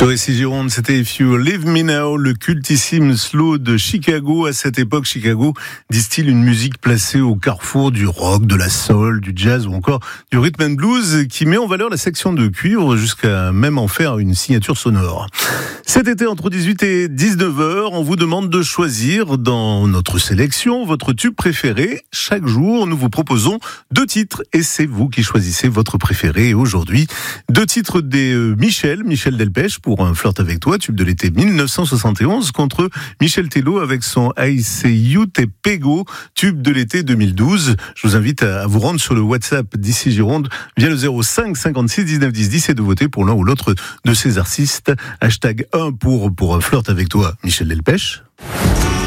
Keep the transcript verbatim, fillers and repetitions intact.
Sur Ici Gironde, c'était If You Leave Me Now, le cultissime slow de Chicago. À cette époque, Chicago distille une musique placée au carrefour du rock, de la soul, du jazz ou encore du rhythm and blues qui met en valeur la section de cuivre jusqu'à même en faire une signature sonore. Cet été, entre dix-huit et dix-neuf heures, on vous demande de choisir dans notre sélection votre tube préféré. Chaque jour, nous vous proposons deux titres et c'est vous qui choisissez votre préféré. Et aujourd'hui, deux titres des euh, Michel, Michel Delpech pour Un flirt avec toi, tube de l'été dix-neuf cent soixante et onze, contre Michel Tello avec son I Say You Te Pego, tube de l'été deux mille douze. Je vous invite à vous rendre sur le WhatsApp d'Ici Gironde via le zéro cinq cinquante-six dix-neuf dix dix et de voter pour l'un ou l'autre de ces artistes. Hashtag un pour, pour Un flirt avec toi, Michel Delpech.